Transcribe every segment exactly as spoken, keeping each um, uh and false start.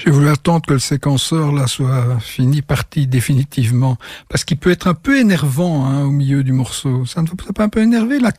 J'ai voulu attendre que le séquenceur là soit fini, parti définitivement, parce qu'il peut être un peu énervant hein, au milieu du morceau. Ça ne vous a pas un peu énervé là?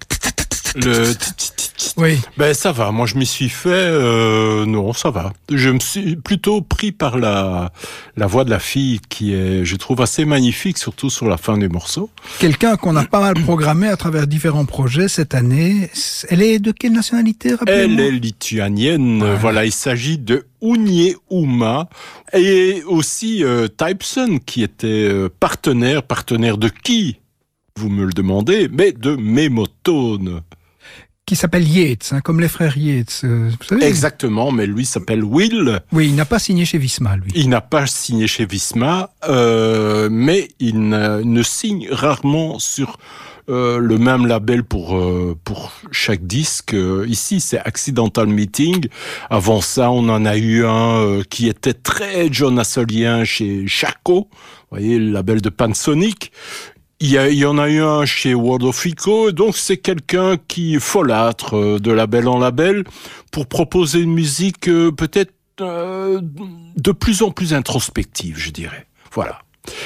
Le oui. Ben ça va, moi je m'y suis fait, euh, non ça va. Je me suis plutôt pris par la la voix de la fille qui est, je trouve, assez magnifique, surtout sur la fin du morceau. Quelqu'un qu'on a pas mal programmé à travers différents projets cette année. Elle est de quelle nationalité, rappelez-moi? Elle est lituanienne, ouais. Voilà, il s'agit de Unie Uma et aussi euh, Typeson qui était euh, partenaire, partenaire de qui? Vous me le demandez, mais de Memotone. Qui s'appelle Yates, hein, comme les frères Yates. Euh, vous savez, exactement, mais lui s'appelle Will. Oui, il n'a pas signé chez Visma, lui. Il n'a pas signé chez Visma, euh, mais il ne, ne signe rarement sur euh, le même label pour euh, pour chaque disque. Euh, ici, c'est Accidental Meeting. Avant ça, on en a eu un euh, qui était très John Asselien chez Charcot, vous voyez, le label de Pansonic. Il y, a, il y en a eu un chez World of Echo, donc c'est quelqu'un qui folâtre de label en label pour proposer une musique euh, peut-être euh, de plus en plus introspective, je dirais. Voilà.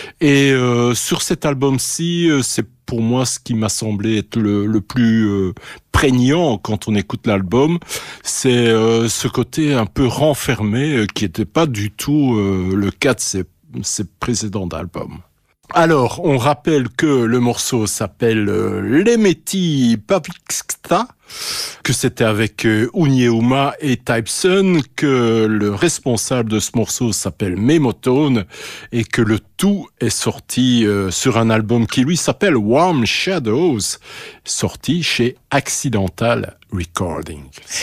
Et euh, sur cet album-ci, euh, c'est pour moi ce qui m'a semblé être le, le plus euh, prégnant quand on écoute l'album, c'est euh, ce côté un peu renfermé euh, qui n'était pas du tout euh, le cas de ses, ses précédents albums. Alors, on rappelle que le morceau s'appelle euh, Lemeti Pavliksta, que c'était avec euh, Unie Uma et Typeson, que le responsable de ce morceau s'appelle Memotone et que le tout est sorti euh, sur un album qui lui s'appelle Warm Shadows, sorti chez Accidental Recording.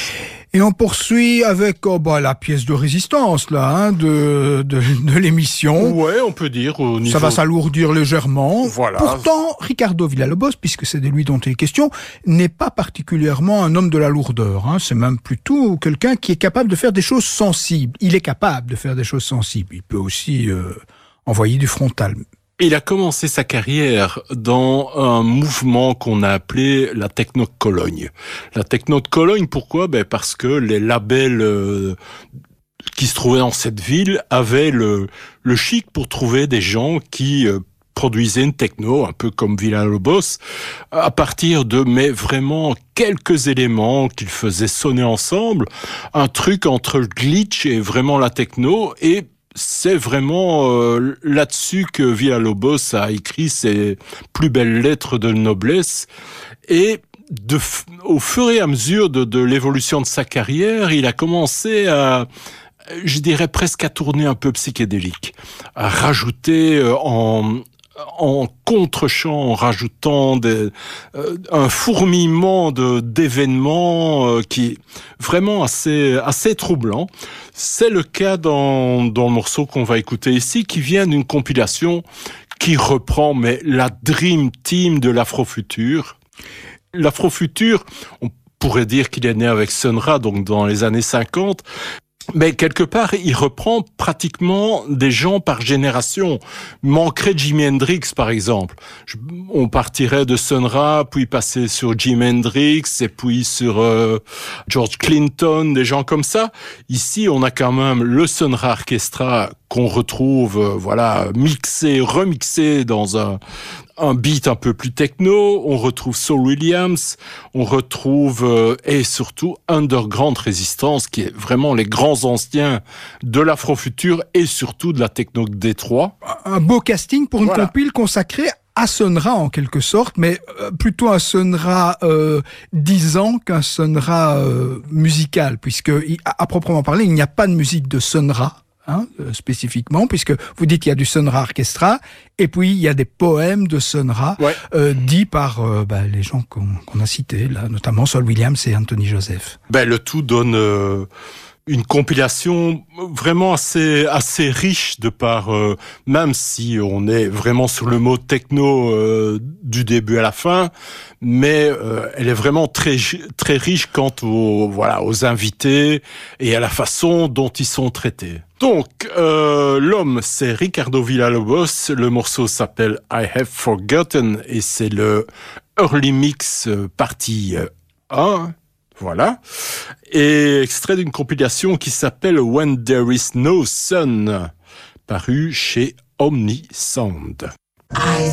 Et on poursuit avec oh bah, la pièce de résistance là, hein, de, de, de l'émission. Ouais, on peut dire. Au niveau... Ça va s'alourdir légèrement. Voilà. Pourtant, Ricardo Villalobos, puisque c'est de lui dont il est question, n'est pas particulièrement un homme de la lourdeur. Hein. C'est même plutôt quelqu'un qui est capable de faire des choses sensibles. Il est capable de faire des choses sensibles. Il peut aussi euh, envoyer du frontal. Il a commencé sa carrière dans un mouvement qu'on a appelé la Techno de Cologne. La Techno de Cologne, pourquoi? Ben parce que les labels euh, qui se trouvaient dans cette ville avaient le, le chic pour trouver des gens qui euh, produisaient une techno, un peu comme Villalobos, à partir de, mais vraiment quelques éléments qu'ils faisaient sonner ensemble, un truc entre le glitch et vraiment la techno, et c'est vraiment euh, là-dessus que Villalobos a écrit ses plus belles lettres de noblesse. Et de, au fur et à mesure de, de l'évolution de sa carrière, il a commencé à, je dirais presque à tourner un peu psychédélique, à rajouter euh, en... en contre-champ, en rajoutant des, euh, un fourmillement de, d'événements euh, qui est vraiment assez, assez troublant. C'est le cas dans, dans le morceau qu'on va écouter ici, qui vient d'une compilation qui reprend mais la Dream Team de l'Afrofutur. L'Afrofutur, on pourrait dire qu'il est né avec Sun Ra, donc dans les années cinquante, mais quelque part, il reprend pratiquement des gens par génération. Manquerait Jimi Hendrix, par exemple. Je, on partirait de Sun Ra, puis passer sur Jimi Hendrix, et puis sur euh, George Clinton, des gens comme ça. Ici, on a quand même le Sun Ra Orchestra qu'on retrouve, euh, voilà, mixé, remixé dans un un beat un peu plus techno, on retrouve Saul Williams, on retrouve euh, et surtout Underground Resistance, qui est vraiment les grands anciens de l'Afrofutur et surtout de la techno de Détroit. Un beau casting pour une Voilà. compile consacrée à Sun Ra en quelque sorte, mais euh, plutôt un Sun Ra euh, disant qu'un Sun Ra euh, musical, puisque à, à proprement parler, il n'y a pas de musique de Sun Ra. Hein, euh, spécifiquement, puisque vous dites qu'il y a du Sun Ra Orchestra, et puis il y a des poèmes de Sun Ra, Ouais. euh, dits par euh, bah, les gens qu'on, qu'on a cités, là, notamment Saul Williams et Anthony Joseph. Ben, le tout donne euh, une compilation vraiment assez assez riche de par, euh, même si on est vraiment sur le mot techno euh, du début à la fin, mais euh, elle est vraiment très très riche quant aux voilà aux invités et à la façon dont ils sont traités. Donc, euh, l'homme, c'est Ricardo Villalobos. Le morceau s'appelle I Have Forgotten et c'est le Early Mix euh, partie un. Voilà. Et extrait d'une compilation qui s'appelle When There Is No Sun, paru chez Omni Sound. I